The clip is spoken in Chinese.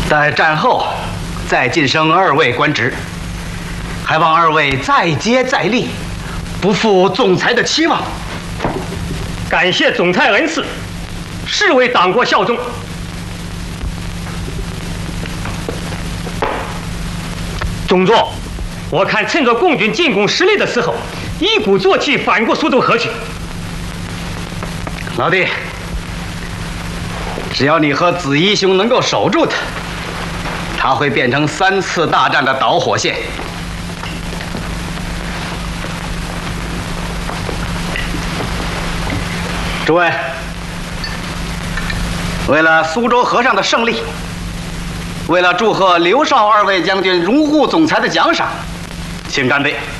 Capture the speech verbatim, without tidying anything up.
在战后再晋升二位官职，还望二位再接再厉，不负总裁的期望。 感谢总裁恩赐，誓为党国效忠。中佐，我看趁着共军进攻失利的时候，一鼓作气反过苏州河去。 老弟，只要你和子怡兄能够守住他，他会变成三次大战的导火线。诸位，为了苏州河上的胜利，为了祝贺刘少二位将军荣获总裁的奖赏，请干杯！